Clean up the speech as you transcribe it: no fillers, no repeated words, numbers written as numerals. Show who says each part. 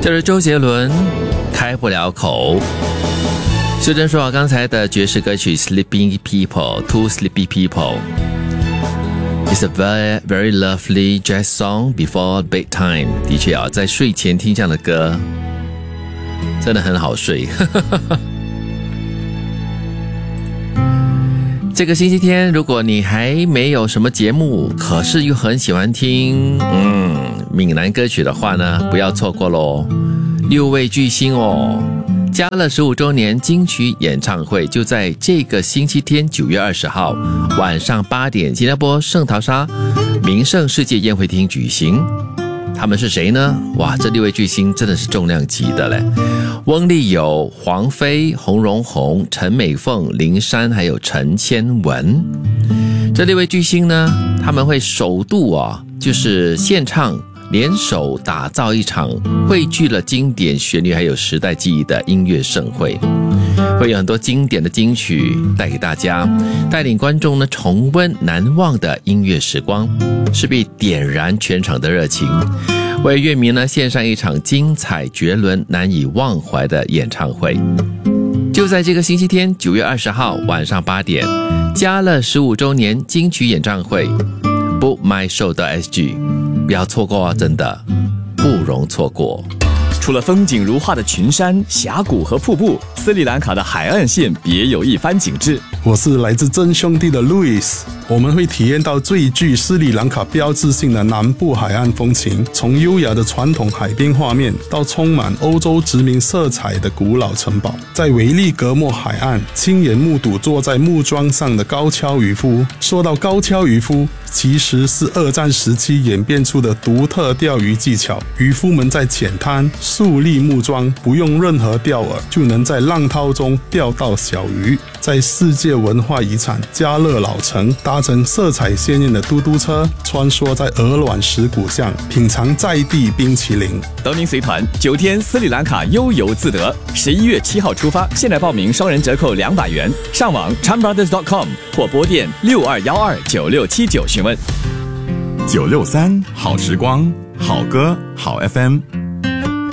Speaker 1: 这是周杰伦开不了口。修正说刚才的爵士歌曲 Sleeping People, Two Sleepy People It's a very, very lovely jazz song before bedtime. 的确啊，在睡前听这样的歌真的很好睡。这个星期天如果你还没有什么节目，可是又很喜欢听闽南歌曲的话呢，不要错过咯。6位巨星哦，家乐15周年金曲演唱会就在这个星期天9月20号晚上8点，新加坡圣淘沙名胜世界宴会厅举行。他们是谁呢？哇，这6位巨星真的是重量级的嘞！翁立友、黄飞、洪荣宏、陈美凤、林珊还有陈千文。这6位巨星呢，他们会首度就是现场联手打造一场汇聚了经典旋律还有时代记忆的音乐盛会，会有很多经典的金曲带给大家，带领观众呢重温难忘的音乐时光，势必点燃全场的热情，为乐迷呢献上一场精彩绝伦难以忘怀的演唱会。就在这个星期天9月20号晚上8点，家乐15周年金曲演唱会 Book My Show.sg， 不要错过啊，真的不容错过。
Speaker 2: 除了风景如画的群山、峡谷和瀑布，斯里兰卡的海岸线别有一番景致。
Speaker 3: 我是来自真兄弟的 Louis， 我们会体验到最具斯里兰卡标志性的南部海岸风情，从优雅的传统海滨画面到充满欧洲殖民色彩的古老城堡，在维利格莫海岸亲眼目睹坐在木桩上的高跷渔夫。说到高跷渔夫，其实是2战时期演变出的独特钓鱼技巧，渔夫们在浅滩竖立木桩，不用任何钓饵就能在浪涛中钓到小鱼。在世界文化遗产加勒老城，搭乘色彩鲜艳的嘟嘟车，穿梭在鹅卵石谷巷，品尝在地冰淇淋。
Speaker 2: 德明随团9天斯里兰卡悠游自得，11月7号出发，现在报名双人折扣200元，上网 chanbrothers.com 或拨电62129679询问。
Speaker 4: 963好时光，好歌好 FM。